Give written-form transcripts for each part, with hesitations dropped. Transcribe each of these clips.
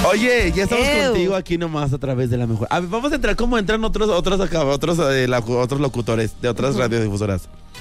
Oye, ya estamos contigo aquí nomás a través de la mejor. A ver, vamos a entrar como entran otros locutores de otras radiodifusoras.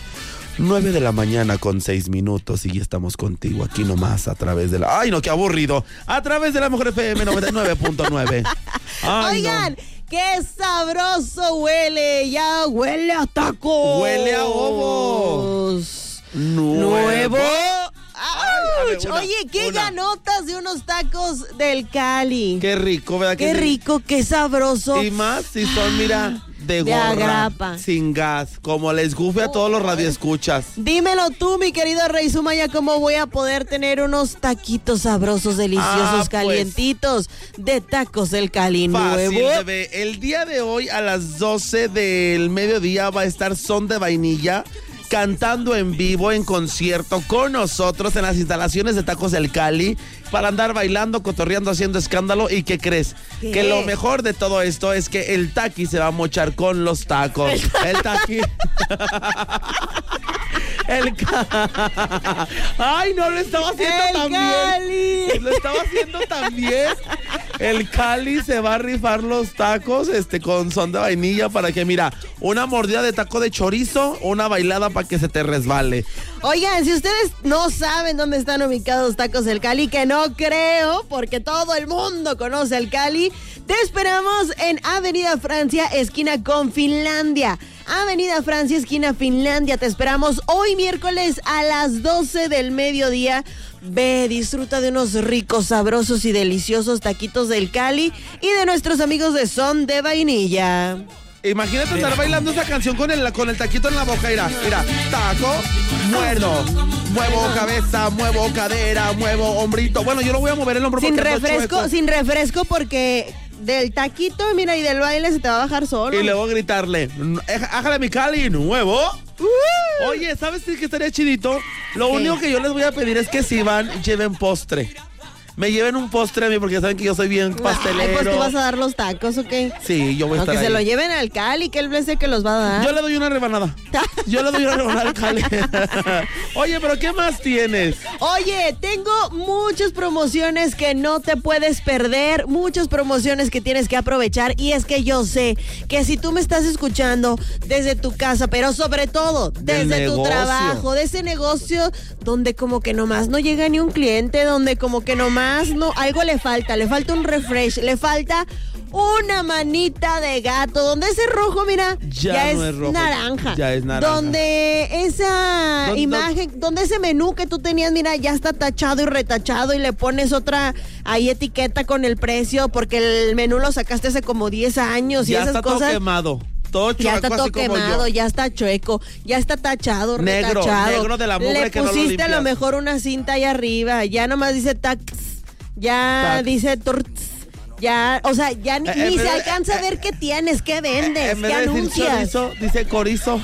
9:06 a.m. y ya estamos contigo aquí nomás a través de la... ¡Ay, no, qué aburrido! A través de la mejor FM 99.9. Oigan, no. ¡Qué sabroso huele! Ya huele a taco. Huele a ovos. Nuevo. Oye, qué ganotas de unos tacos del Cali. Qué rico, ¿verdad? Qué rico, qué sabroso. Y más si son, mira, de gorra, agrapa, sin gas, como les gufe a todos los radioescuchas. Dímelo tú, mi querido Rey Sumaya, ¿cómo voy a poder tener unos taquitos sabrosos, deliciosos, calientitos de tacos del Cali fácil, nuevo? Bebé. El día de hoy a las 12 del mediodía va a estar Son de Vainilla cantando en vivo en concierto con nosotros en las instalaciones de Tacos del Cali para andar bailando, cotorreando, haciendo escándalo. ¿Y qué crees? ¿Qué? Que lo mejor de todo esto es que el taqui se va a mochar con los tacos. El taqui. Ay, no, lo estaba haciendo también. Cali. Lo estaba haciendo también. El Cali se va a rifar los tacos con Son de Vainilla para que, mira, una mordida de taco de chorizo, una bailada para que se te resbale. Oigan, si ustedes no saben dónde están ubicados Tacos del Cali, que no creo, porque todo el mundo conoce el Cali, te esperamos en Avenida Francia, esquina con Finlandia. Avenida Francia, esquina Finlandia, te esperamos hoy miércoles a las 12 del mediodía. Ve, disfruta de unos ricos, sabrosos y deliciosos taquitos del Cali y de nuestros amigos de Son de Vainilla. Imagínate estar bailando esa canción con el taquito en la boca. Mira, taco, muerdo, muevo cabeza, muevo cadera, muevo hombrito. Bueno, yo no voy a mover el hombro sin refresco porque del taquito, mira, y del baile se te va a bajar solo. Y luego gritarle, ájale mi Cali, nuevo. Oye, ¿sabes qué estaría chidito? Lo único que yo les voy a pedir es que si van, lleven postre. Me lleven un postre a mí porque saben que yo soy bien pastelero. Ay, pues tú vas a dar los tacos, ¿o qué? Sí, yo voy a estar ahí. Que se lo lleven al Cali, que él es el que los va a dar. Yo le doy una rebanada. Al Cali. Oye, pero ¿qué más tienes? Oye, tengo muchas promociones que no te puedes perder, muchas promociones que tienes que aprovechar, y es que yo sé que si tú me estás escuchando desde tu casa, pero sobre todo desde tu trabajo, de ese negocio donde como que nomás no llega ni un cliente, donde como que nomás no, algo le falta un refresh, le falta una manita de gato, donde ese rojo, mira, ya es, no es rojo, naranja. Ya es naranja. Donde esa imagen, donde ese menú que tú tenías, mira, ya está tachado y retachado y le pones otra ahí etiqueta con el precio porque el menú lo sacaste hace como 10 años ya y esas está cosas. Todo quemado. Todo chueco, ya está todo quemado, ya está chueco, ya está tachado, retachado. Negro de la mugre que no lo limpias. Le pusiste a lo mejor una cinta ahí arriba, ya nomás dice tax, ya dice torts. Ya, o sea, ya ni se alcanza a ver qué tienes, qué vendes, qué anuncias. Chorizo, dice corizo.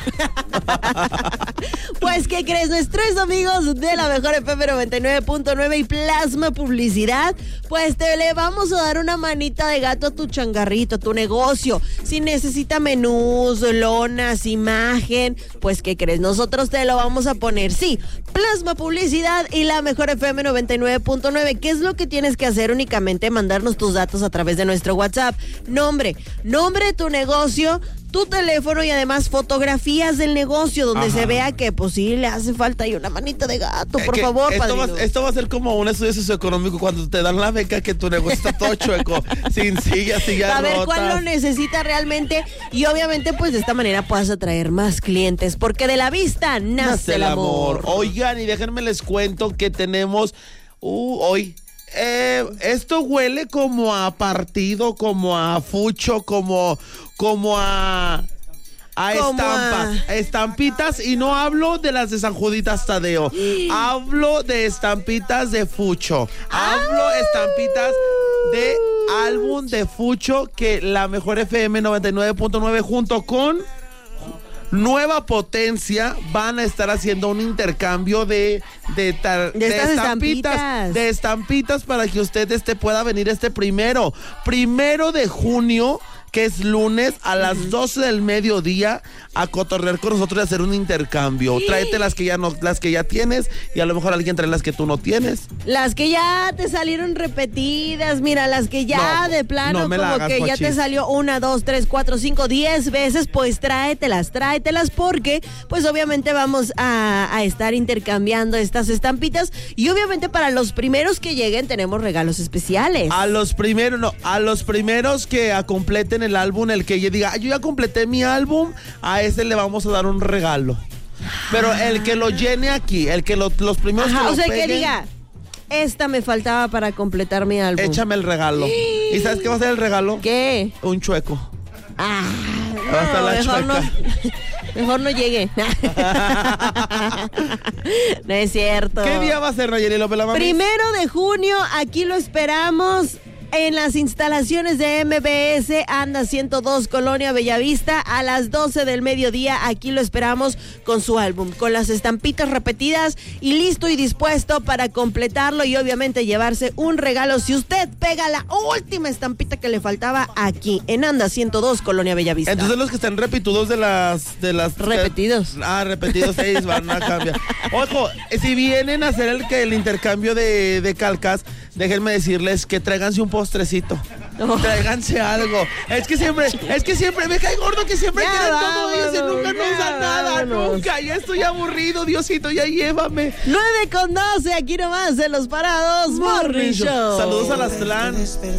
Pues, ¿qué crees? Nuestros amigos de la mejor FM 99.9 y Plasma Publicidad, pues le vamos a dar una manita de gato a tu changarrito, a tu negocio. Si necesita menús, lonas, imagen, pues, ¿qué crees? Nosotros te lo vamos a poner. Sí, Plasma Publicidad y la mejor FM 99.9. ¿Qué es lo que tienes que hacer? Únicamente mandarnos tus datos a través de nuestro WhatsApp. Nombre de tu negocio, tu teléfono y además fotografías del negocio donde se vea que pues sí le hace falta y una manita de gato, por favor, esto va a ser como un estudio socioeconómico cuando te dan la beca que tu negocio está todo chueco, sin sillas a ver cuál lo necesita realmente y obviamente pues de esta manera puedas atraer más clientes porque de la vista nace el amor. Oigan, y déjenme les cuento que tenemos hoy esto huele como a partido, como a fucho, como a estampas, estampitas, y no hablo de las de San Juditas Tadeo, hablo de estampitas de fucho, hablo estampitas de álbum de fucho que la mejor FM 99.9 junto con Nueva Potencia van a estar haciendo un intercambio de estampitas para que usted pueda venir primero de junio. que es lunes a las 12 del mediodía a cotorrear con nosotros y hacer un intercambio. Sí. Tráete las que ya tienes y a lo mejor alguien trae las que tú no tienes. Las que ya te salieron repetidas, mira, las que ya de plano como que ya te salió 1, 2, 3, 4, 5, 10 veces, pues tráetelas porque pues obviamente vamos a estar intercambiando estas estampitas y obviamente para los primeros que lleguen tenemos regalos especiales. A los primeros que completen el álbum, el que diga, yo ya completé mi álbum, a ese le vamos a dar un regalo. Pero el que lo llene aquí, el que los primeros que lo peguen, que diga, esta me faltaba para completar mi álbum. Échame el regalo. ¿Y sabes qué va a ser el regalo? ¿Qué? Un chueco. Mejor no llegue. No es cierto. ¿Qué día va a ser, Nayeli López, la mami? 1 de junio, aquí lo esperamos. En las instalaciones de MBS, Anda 102, Colonia Bellavista, a las 12 del mediodía. Aquí lo esperamos con su álbum, con las estampitas repetidas y listo y dispuesto para completarlo y obviamente llevarse un regalo. Si usted pega la última estampita que le faltaba aquí, en Anda 102, Colonia Bellavista. Entonces los que están repetidos de las repetidos. Repetidos 6 van a cambiar. Ojo, si vienen a hacer el intercambio de calcas, déjenme decirles que tráiganse un postrecito. Tráiganse algo. Es que siempre me cae gordo que siempre quieren todo eso y nunca nos dan nada, nunca. Ya estoy aburrido, Diosito, ya llévame. 9:12, aquí nomás en Los Parados Morning Show. Saludos a las Aztlán.